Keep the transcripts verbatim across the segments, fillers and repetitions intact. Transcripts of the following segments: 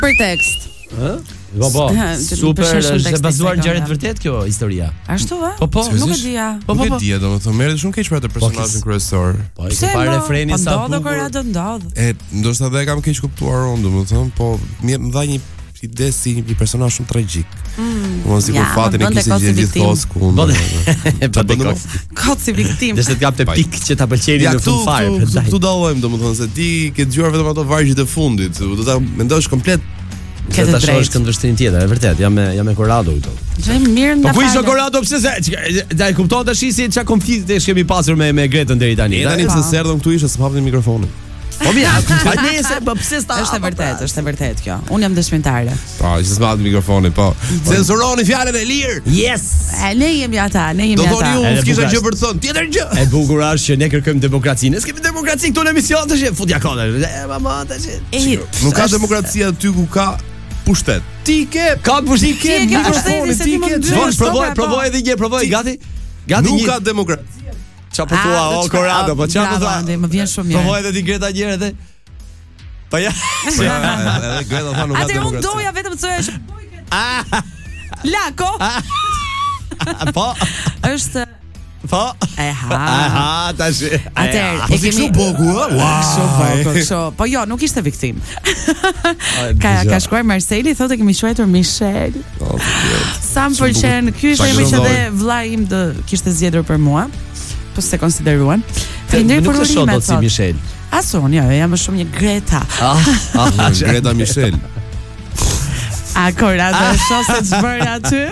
Për tekst. Ë? Po po. Super, është bazuar në gjëra të vërtet kjo historia. Ashtu ë? Po po, nuk e dija. Po po. Nuk e dija, domethënë merret shumë keq për atë personazhin kryesor. Po i ka parë refrenin sa bukur. Po ndodh kur ndodh. E, ndoshta edhe e kam keq kuptuar unë, domethënë, po më dha një ide si një personazh shumë tragjik. Mos i kur fatin e kishte gjithkohës ku. Po të kot si viktim. Dhe se të kapte pikë që ta pëlqejnë në fund fare. Ja, këtu dallojmë domethënë se ti ke dëgjuar vetëm ato vargjet e fundit. Do ta mendosh komplet. Ke të drejtë. Është këndvështrim tjetër, e vërtet, jam me jam me Corrado këtu. Jam mirë nda. Po ku ishte Corrado pse se ja e kupton tash si çka konflikti kemi pasur me me Gretën deri tani. Tani pse serdhëm këtu ishte se hapnin mikrofonin. Po mirë, pa nëse po pse sta. Është e vërtetë, është e vërtetë kjo. Unë jam dëshmitare. Po, ishte se hapnin mikrofonin, po. Cenzuroni fjalën e lirë. Yes. Ne jemi ata, ne jemi ata. Do thoni ju kisha gjë për të thënë, tjetër gjë. E bukur është që ne kërkojmë demokracinë. Ne kemi demokraci këtu në emision tash, futja konë. Mama tash. Nuk ka demokracia aty ku ka pushtet. Ti ke, ka pushtet, ke mikrofonin, ti ke. Provoj, provoj edhe një, provoj, gati? Gati një. Nuk ka demokraci. Qa po thua, o Corrado, po qa po thua? Më vjen shumë mirë. Provoj edhe ti Greta njërë edhe. Pa ja. Edhe Greta tha nuk ka demokraci. Atë unë doja vetëm të thoja që Lako. Po. Është Po. Eha. Aha, tash. Atëherë, e kemi shumë boku, ë? Wow. Kështu, po jo, nuk ishte viktim. Ka ka shkruar Marceli, thotë kemi quajtur Michel. Sa më pëlqen, ky ishte më që edhe vllai im do kishte zgjedhur për mua. Po se konsideruan. Faleminderit për urimin. Si Michel. Ason, jo, jam më shumë një Greta. Ah, Greta Michel. A Corrado shoh se ç'bën aty?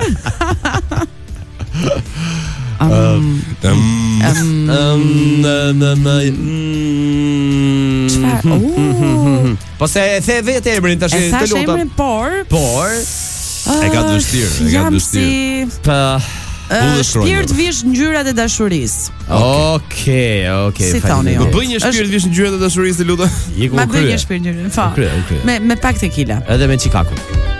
Um, um, um, po se e the vetë emrin tash të lutem. Emrin por, por e ka të vështirë, e ka të vështirë. Pa shpirt vish ngjyrat e dashurisë. Okej, okej. Si thoni? Do bëj një shpirt vish ngjyrat e dashurisë, lutem. Ma bëj një shpirt ngjyrat. Po. Me me pak tequila. Edhe me Chicago.